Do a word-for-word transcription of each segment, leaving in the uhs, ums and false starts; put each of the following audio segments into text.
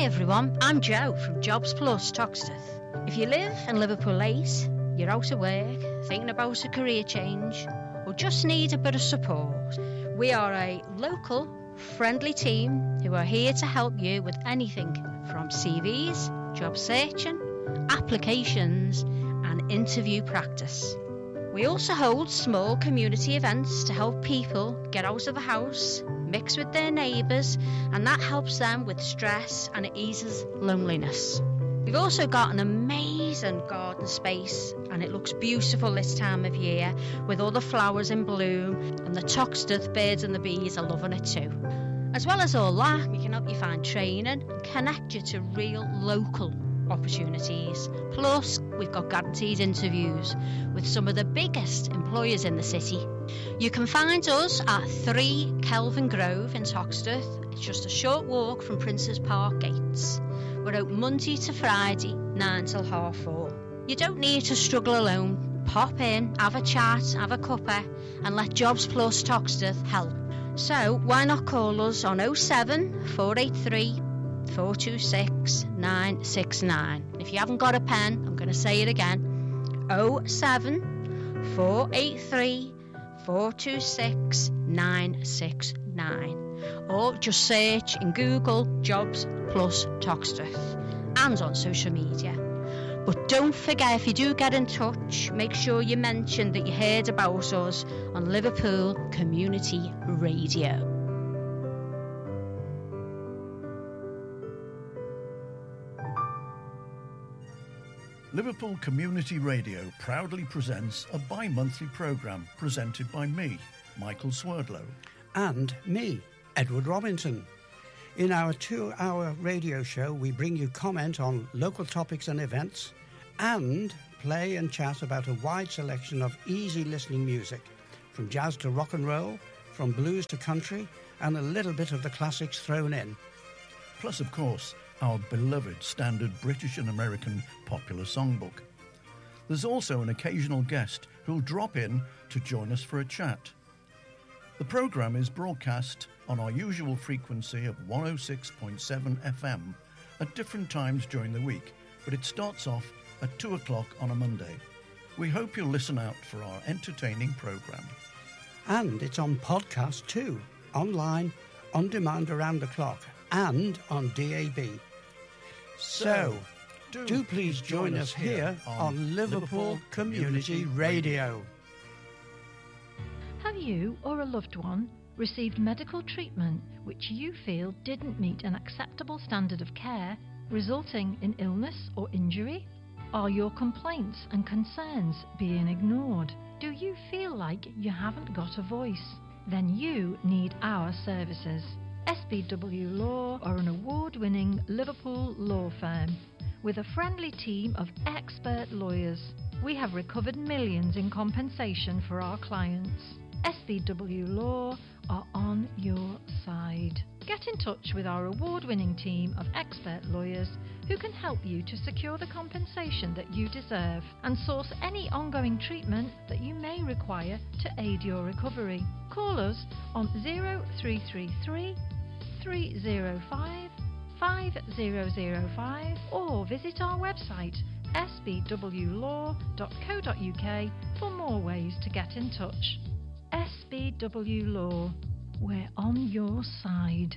everyone, I'm Jo from Jobs Plus Toxteth. If you live in Liverpool eight, you're out of work, thinking about a career change, or just need a bit of support, we are a local, friendly team who are here to help you with anything from C Vs, job searching, applications and interview practice. We also hold small community events to help people get out of the house, mix with their neighbours, and that helps them with stress and it eases loneliness. We've also got an amazing garden space and it looks beautiful this time of year with all the flowers in bloom, and the Toxteth birds and the bees are loving it too. As well as all that, we can help you find training and connect you to real local opportunities. Plus, we've got guaranteed interviews with some of the biggest employers in the city. You can find us at three Kelvin Grove in Toxteth. It's just a short walk from Princes Park gates. We're open Monday to Friday, nine till half four. You don't need to struggle alone. Pop in, have a chat, have a cuppa, and let Jobs Plus Toxteth help. So why not call us on oh seven, four eight three, four two six, nine six nine. If you haven't got a pen, I'm going to say it again. oh seven, four eight three, four two six, nine six nine. Or just search in Google Jobs Plus Toxteth and on social media. But don't forget, if you do get in touch, make sure you mention that you heard about us on Liverpool Community Radio. Liverpool Community Radio proudly presents a bi-monthly programme presented by me, Michael Swerdlow. And me, Edward Robinson. In our two-hour radio show, we bring you comment on local topics and events and play and chat about a wide selection of easy listening music, from jazz to rock and roll, from blues to country, and a little bit of the classics thrown in. Plus, of course, our beloved standard British and American popular songbook. There's also an occasional guest who'll drop in to join us for a chat. The programme is broadcast on our usual frequency of one oh six point seven F M at different times during the week, but it starts off at two o'clock on a Monday. We hope you'll listen out for our entertaining programme. And it's on podcast too, online, on demand around the clock, and on D A B. So, do, do please join, join us here on, on Liverpool, Liverpool Community, Community Radio. Have you or a loved one received medical treatment which you feel didn't meet an acceptable standard of care, resulting in illness or injury? Are your complaints and concerns being ignored? Do you feel like you haven't got a voice? Then you need our services. S B W Law are an award-winning Liverpool law firm with a friendly team of expert lawyers. We have recovered millions in compensation for our clients. S B W Law are on your side. Get in touch with our award-winning team of expert lawyers who can help you to secure the compensation that you deserve and source any ongoing treatment that you may require to aid your recovery. Call us on oh three three three, three oh five, five oh oh five or visit our website s b w law dot co dot u k for more ways to get in touch. S B W Law, we're on your side.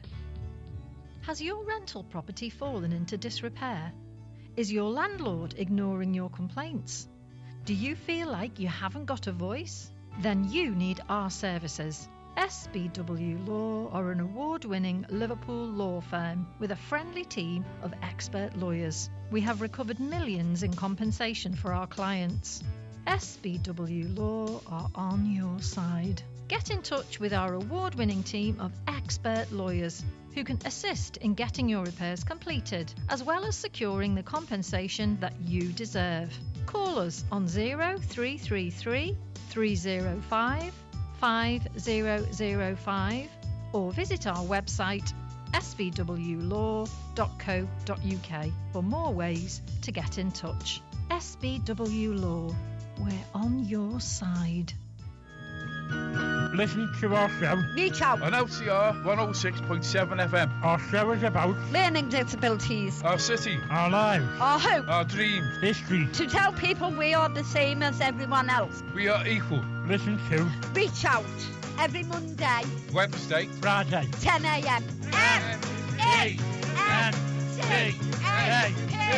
Has your rental property fallen into disrepair? Is your landlord ignoring your complaints? Do you feel like you haven't got a voice? Then you need our services. S B W Law are an award-winning Liverpool law firm with a friendly team of expert lawyers. We have recovered millions in compensation for our clients. S B W Law are on your side. Get in touch with our award-winning team of expert lawyers who can assist in getting your repairs completed, as well as securing the compensation that you deserve. Call us on oh three three three, three oh five, five oh oh five or visit our website s b w law dot co dot u k for more ways to get in touch. S B W Law, we're on your side. Listen to our show. Reach out. On L T R one oh six point seven F M. Our show is about learning disabilities, our city, our lives, our hope, our dreams, history. To tell people we are the same as everyone else. We are equal. Listen to Reach Out every Monday, Wednesday, Friday, ten a m M E N C A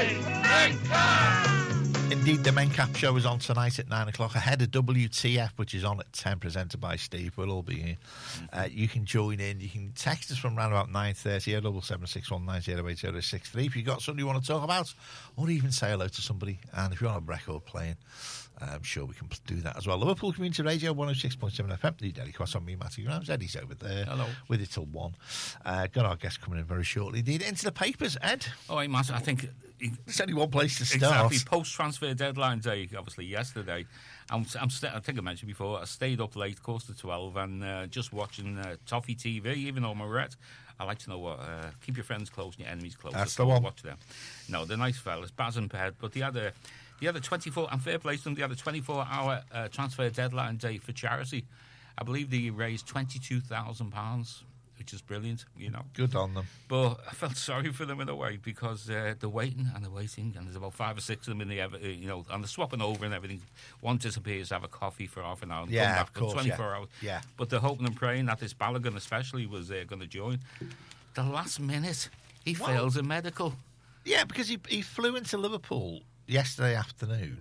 P. Indeed, the Mencap show is on tonight at nine o'clock, ahead of W T F, which is on at ten, presented by Steve. We'll all be here. Uh, you can join in. You can text us from around about nine thirty, oh double seven six one nine zero eight zero six three if you've got something you want to talk about, or even say hello to somebody. And if you want a record playing, I'm sure we can do that as well. Liverpool Community Radio, one oh six point seven F M. The Daily Cross on me, Matty Grimes. Eddie's over there. Hello. With it till one. Uh, got our guest coming in very shortly. Indeed, into the papers, Ed. Oh, hey, Matt, I think... There's only one place to start. Exactly. Post-transfer deadline day, obviously, yesterday. I'm, I'm st- I think I mentioned before, I stayed up late, close to twelve, and uh, just watching uh, Toffee T V, even though I'm a ret. I like to know what... Uh, keep your friends close and your enemies close. That's the one. Watch them. No, they're nice fellas, Baz and Ped, but the other... The other twenty-four, and fair play to them, the other twenty-four hour uh, transfer deadline day for charity. I believe they raised twenty-two thousand pounds, which is brilliant, you know. Good on them. But I felt sorry for them in a way because uh, they're waiting and they're waiting, and there's about five or six of them in the, uh, you know, and they're swapping over and everything. One disappears, have a coffee for half an hour, and yeah, come back of course, for twenty-four yeah. hours. Yeah. But they're hoping and praying that this Balogun especially was uh, going to join. The last minute, he Well, fails a medical. Yeah, because he, he flew into Liverpool yesterday afternoon.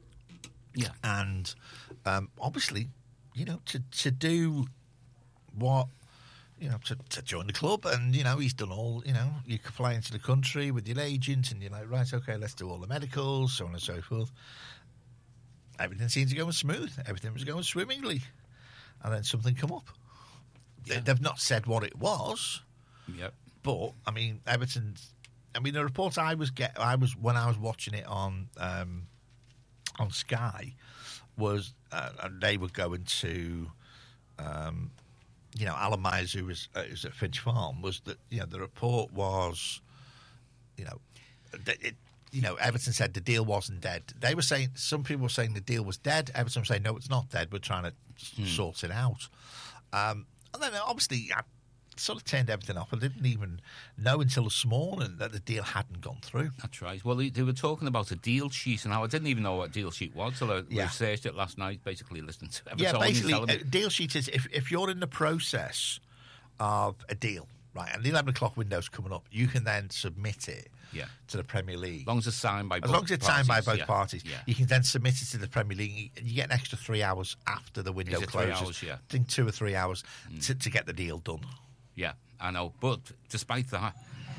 Yeah. And um, obviously, you know, to, to do what, you know, to, to join the club. And, you know, he's done all, you know, you can fly into the country with your agent and you're like, right, okay, let's do all the medicals, so on and so forth. Everything seems to go smooth. Everything was going swimmingly. And then something come up. Yeah. They've not said what it was. Yep. But, I mean, Everton's... I mean, the report I was get, I was when I was watching it on um, on Sky was uh, and they were going to, um, you know, Alan Myers, who was, uh, was at Finch Farm, was that you know the report was, you know, that it, you know, Everton said the deal wasn't dead. They were saying some people were saying the deal was dead. Everton were saying no, it's not dead. We're trying to hmm. sort it out. Um, and then obviously. I, sort of turned everything off. I didn't even know until this morning that the deal hadn't gone through. That's right. Well, they, they were talking about a deal sheet, and I didn't even know what deal sheet was until I yeah. researched it last night, basically listening to Everton. Yeah, basically, a deal sheet is if, if you're in the process of a deal, right, and the eleven o'clock window's coming up, you can then submit it yeah. to the Premier League. As long as it's signed by as both long as it's parties, signed by both yeah. parties. Yeah. You can then submit it to the Premier League. You get an extra three hours after the window is it closes. Three hours, yeah. I think two or three hours mm. to, to get the deal done. Yeah. I know, but despite that,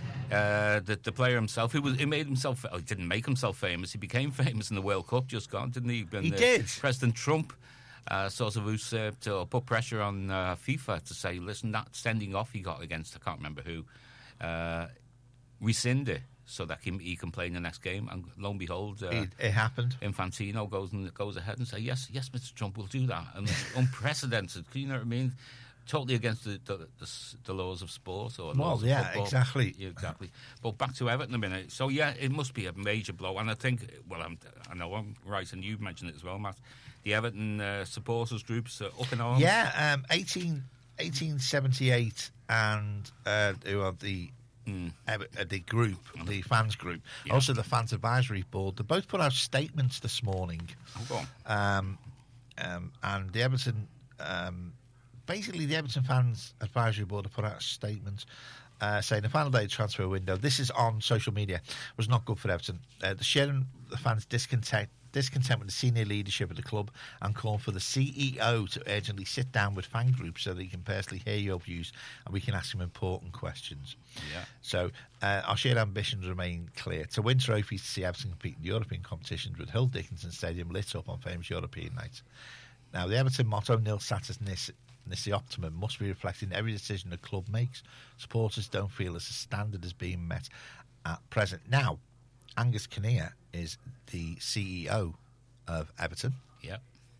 uh, the, the player himself, he was, he made himself, oh, he didn't make himself famous. He became famous in the World Cup just gone, didn't he? And, he uh, did. President Trump uh, sort of usurped or put pressure on uh, FIFA to say, listen, that sending off he got against, I can't remember who, uh, rescind it so that he, he can play in the next game. And lo and behold, uh, it, it happened. Infantino goes and goes ahead and says, yes, yes, Mister Trump, we'll do that. And it's unprecedented. You know what I mean? Totally against the, the, the, the laws of sport or well, laws yeah, of football. exactly, yeah, exactly. But back to Everton a minute. So yeah, it must be a major blow, and I think, well, I'm, I know I'm right, and you've mentioned it as well, Matt. The Everton uh, supporters groups are up in arms. Yeah, um, eighteen, eighteen seventy-eight, and uh, who are the mm. uh, the group, the fans group, yeah. also the fans advisory board. They both put out statements this morning. Oh, go on. Um, um, and the Everton. Um, Basically, the Everton Fans Advisory Board have put out a statement uh, saying the final day of transfer window, this is on social media, was not good for Everton. Uh, the sharing the fans' discontent, discontent with the senior leadership of the club and call for the C E O to urgently sit down with fan groups so that he can personally hear your views and we can ask him important questions. Yeah. So uh, our shared ambitions remain clear. To win trophies, to see Everton compete in European competitions with Hull Dickinson Stadium lit up on famous European nights. Now, the Everton motto, nil satis nis, nisi optimum, must be reflected in every decision the club makes. Supporters don't feel as a standard is being met at present. Now, Angus Kinnear is the C E O of Everton. Yeah.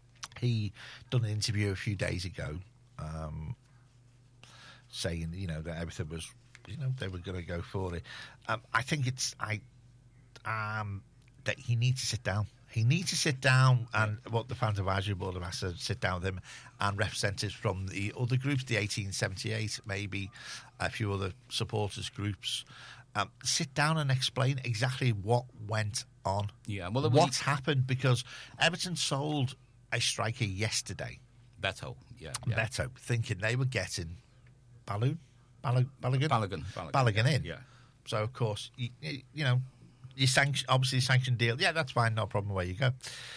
He done an interview a few days ago um, saying, you know, that everything was, you know, they were going to go for it. Um, I think it's, I, um, that he needs to sit down. He needs to sit down, and what the Fans Advisory Board have asked to sit down with him, and representatives from the other groups, the eighteen seventy-eight, maybe a few other supporters groups, um, sit down and explain exactly what went on. Yeah, well, what's happened, because Everton sold a striker yesterday. Beto, yeah, yeah. Beto, thinking they were getting Balloon, Ball- Balogun, Balogun, Balogun, Balogun in. Yeah. So of course, you, you know, you sanction obviously sanctioned deal. Yeah, that's fine, no problem. Away you go.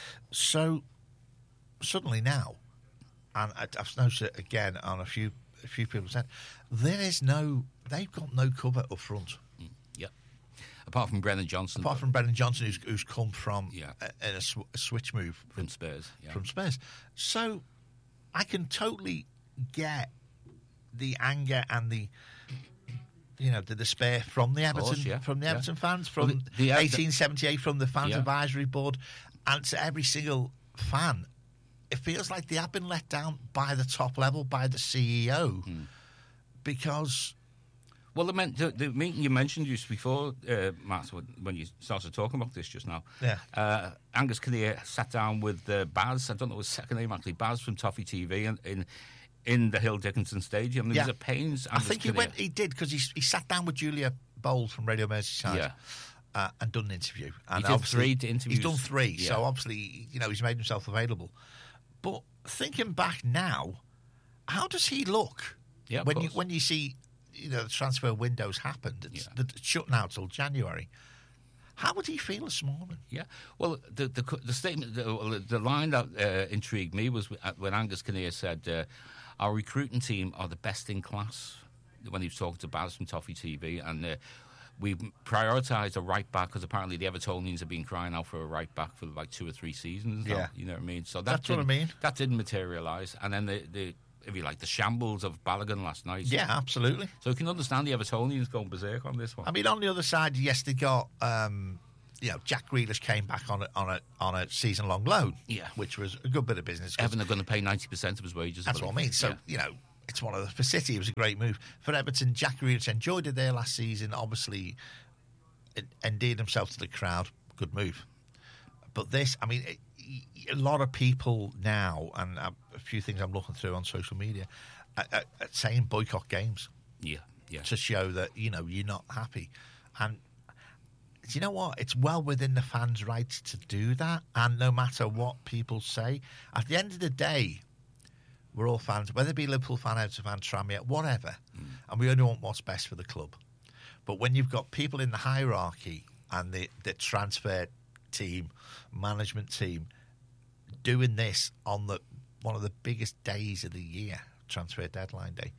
So suddenly now, and I- I've noticed it again on a few a few people said there is no, they've got no cover up front. Mm, yeah. Apart from Brennan Johnson. Apart from Brennan Johnson, who's, who's come from Yeah. a, in a, sw- a switch move From Spurs. Yeah. from Spurs. So I can totally get the anger and the, you know, the despair from the Everton, course, yeah, from the yeah. Everton fans, Well, from the- the- eighteen seventy-eight, from the Fans Yeah. Advisory Board, and to every single fan. It feels like they have been let down by the top level, by the C E O, Hmm. because Well, the, men- the, the meeting you mentioned just before, uh, Matt, when when you started talking about this just now, Yeah. uh, Angus Kinnear sat down with uh, Baz, I don't know his second name actually, Baz from Toffee T V in in, in the Hill Dickinson Stadium. There Yeah. was a pains. I Angus think he Kinnear. went. He did because he he sat down with Julia Bold from Radio Merseyside. Yeah. Uh, and done an interview. And did obviously- three interviews. He's done three, Yeah. so obviously, you know, he's made himself available. But thinking back now, how does he look Yeah, of when you course. when you see, you know, the transfer windows happened? It's, Yeah. it's shut now till January. How would he feel this morning? Yeah, well, the the, the statement, the, the line that uh, intrigued me was when Angus Kinnear said, uh, "Our recruiting team are the best in class." When he was talking to Baz from Toffee T V, and uh, we've prioritised a right back because apparently the Evertonians have been crying out for a right back for like two or three seasons. now, Yeah. you know what I mean. So that That's what I didn't- mean. That didn't materialise, and then the, the if you like the shambles of Balogun last night. Yeah, absolutely. So you can understand the Evertonians going berserk on this one. I mean, on the other side, yes, they got, um, you know, Jack Grealish came back on a on a on a season long loan. Yeah. which was a good bit of business. 'cause Everton are going to pay ninety percent of his wages. That's what I mean. So, Yeah. you know, it's one of the, for City, it was a great move. For Everton, Jack Grealish enjoyed it there last season. Obviously, it endeared himself to the crowd. Good move. But this, I mean, it, a lot of people now, and a few things I'm looking through on social media, are, are, are saying boycott games Yeah, yeah. to show that, you know, you're not happy. And do you know what? It's well within the fans' rights to do that. And no matter what people say, at the end of the day, we're all fans, whether it be Liverpool fan, Everton fan, Tranmere, whatever. Mm. And we only want what's best for the club. But when you've got people in the hierarchy and the, the transfer team, management team, doing this on the one of the biggest days of the year, transfer deadline day,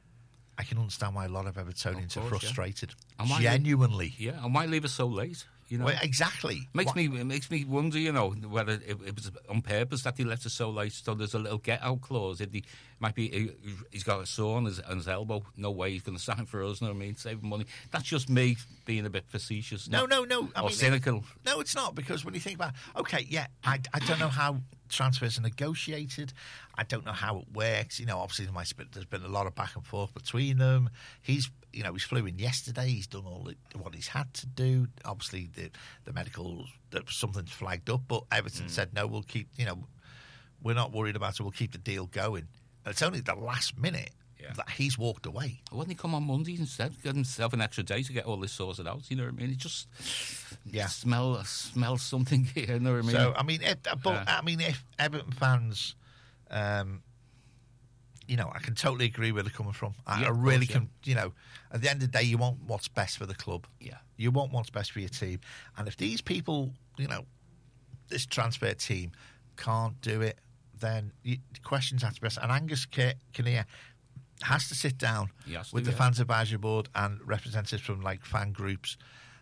I can understand why a lot of Evertonians Of are course, frustrated. yeah. And why Genuinely. They, yeah, and why leave us so late? You know, Well, exactly. makes What- me it makes me wonder. You know, whether it, it was on purpose that he left us so late. So there's a little get out clause. If he might be, he, he's got a sore on his, on his elbow. No way he's going to sign for us. You know what I mean? Saving money. That's just me being a bit facetious. No, not- no, no. I or mean, cynical. No, it's not, because when you think about, okay, yeah, I, I don't know how transfers are negotiated. I don't know how it works. You know, obviously, my, there's been a lot of back and forth between them. He's, you know, he's flew in yesterday. He's done all the, what he's had to do. Obviously, the the medical, something's flagged up, but Everton mm. said no. We'll keep, you know, we're not worried about it. We'll keep the deal going. And it's only the last minute yeah. that he's walked away. Why didn't he come on Monday instead? Get himself an extra day to get all this sorted out. You know what I mean? It just yeah. smell smell something here. You know what I mean? So I mean, if, but uh, I mean, if Everton fans, um, you know, I can totally agree where they're coming from. I, yeah, I really course, can. Yeah. You know, at the end of the day, you want what's best for the club. Yeah, you want what's best for your team. And if these people, you know, this transfer team can't do it, then you, the questions have to be asked. And Angus Kinnear has to sit down yes, with do, the yeah. Fans Advisory Board and representatives from like fan groups,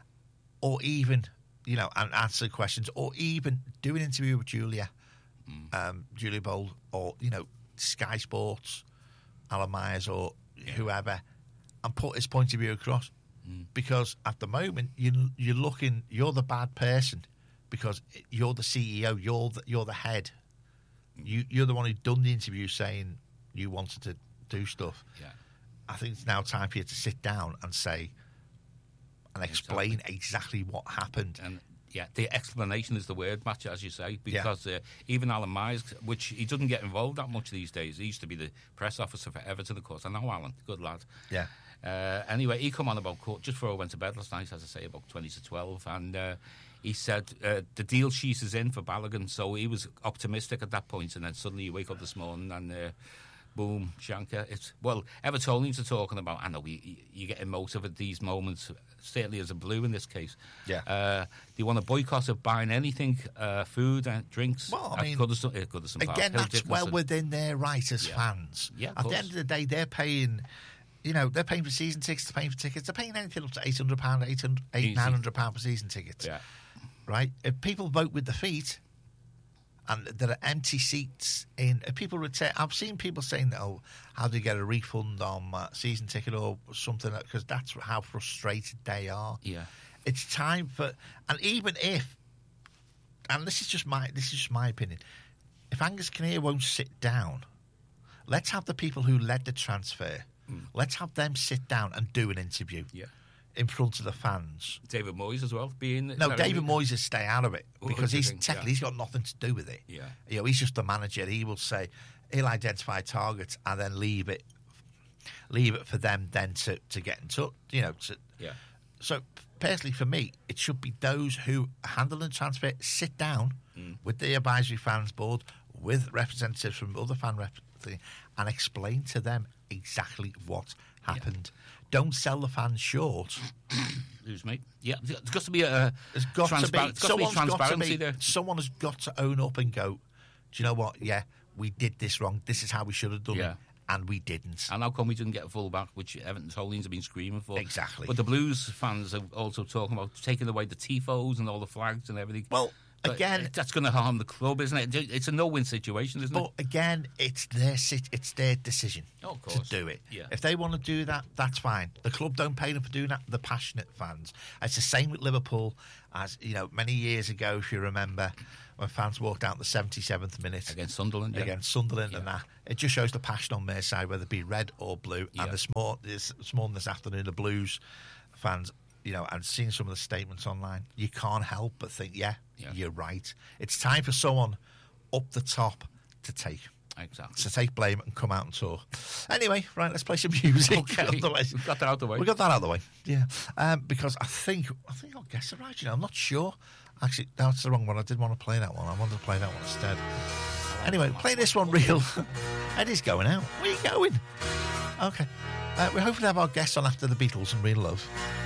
or even, you know, and answer questions, or even do an interview with Julia, mm. um, Julia Bold, or, you know, Sky Sports, Alan Myers, or yeah. whoever, and put his point of view across. Mm. Because at the moment, you, you're looking, you're the bad person, because you're the C E O, you're the, you're the head. Mm. You, you're the one who done the interview saying you wanted to do stuff. Yeah. I think it's now time for you to sit down and say and explain exactly, exactly what happened. And Yeah, the explanation is the word, Match, as you say, because yeah. uh, even Alan Myers, which he doesn't get involved that much these days. He used to be the press officer for Everton, of course. I know Alan, good lad. Yeah. Uh, anyway, he come on about court just before I went to bed last night, as I say, about twenty to twelve, and uh, he said uh, the deal sheet is in for Balogun, so he was optimistic at that point, and then suddenly you wake up this morning and... Uh, boom, Shanker. It's well, Evertonians are talking about. I know we, you get emotive at these moments, certainly as a Blue in this case. Yeah. Uh, they want to boycott of buying anything, uh, food and drinks. Well, I mean, Goodison, uh, Goodison again, Park, that's well within their right as yeah. fans. Yeah, of at course. the end of the day, they're paying. You know, they're paying for season tickets. They're paying for tickets. They're paying anything up to eight hundred pound, eight hundred, eight nine hundred pound for season tickets. Yeah. Right. If people vote with their feet. And there are empty seats in. If people return, I've seen people saying that, oh, how do you get a refund on uh, season ticket or something? Because that's how frustrated they are. Yeah, it's time for, and even if, and this is just my this is just my opinion. If Angus Kinnear won't sit down, let's have the people who led the transfer. Mm. Let's have them sit down and do an interview. Yeah. In front of the fans. David Moyes as well being no David Moyes is stay out of it because he's think? technically yeah. he's got nothing to do with it. Yeah, you know, he's just the manager. He will say he'll identify targets and then leave it leave it for them then to, to get in touch. You know, to, yeah. So personally, for me, it should be those who handle the transfer sit down mm. with the advisory fans board, with representatives from other fan rep, and explain to them exactly what happened. Yeah. Don't sell the fans short. Who's me? Yeah, there's got to be a there's got transpa- to be, got to be transparency got to be, there. Someone has got to own up and go, do you know what? Yeah, we did this wrong. This is how we should have done yeah. it. And we didn't. And how come we didn't get a full back, which Everton's Holians have been screaming for? Exactly. But the Blues fans are also talking about taking away the tifos and all the flags and everything. Well, but again, that's going to harm the club, isn't it? It's a no-win situation, isn't but it? But again, it's their it's their decision oh, of course. to do it. Yeah. If they want to do that, that's fine. The club don't pay them for doing that. The passionate fans. It's the same with Liverpool. As you know, many years ago, if you remember, when fans walked out in the seventy-seventh minute against Sunderland, yeah. against Sunderland, yeah. and that it just shows the passion on their side, whether it be red or blue. Yeah. And this morning, this, this morning, this afternoon, the Blues fans. You know, and seeing some of the statements online, you can't help but think, yeah, yeah, you're right. It's time for someone up the top to take exactly to take blame and come out and talk. Anyway, right, let's play some music. Okay, we got that out of the way. We got that out of the way. Yeah, um, because I think I think I'll guess it right. You know, I'm not sure. Actually, that's the wrong one. I did want to play that one. I wanted to play that one instead. Anyway, play this one real. Eddie's going out. Where are you going? Okay, uh, we hopefully have our guests on after the Beatles and Real Love.